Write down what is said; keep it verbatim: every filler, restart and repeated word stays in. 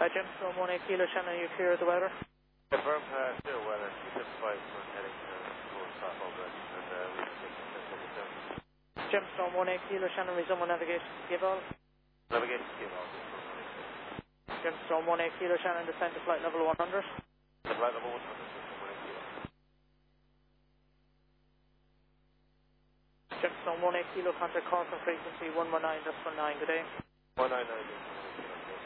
Uh, Gemstone one eight Kilo Shannon, you clear of the weather? Confirm, uh, still weather, two fifty-five, we're heading to Cold Stop over it, and uh, we can take the Gemstone one eight Kilo Shannon, resume on navigation to give all. Navigation to give all. Gemstone one eight Kilo Shannon, descend to flight level one hundred. The flight level one hundred, one eight Kilo. Gemstone one eight Kilo, contact call from frequency one one nine, that's one nine, good day. one nine nine.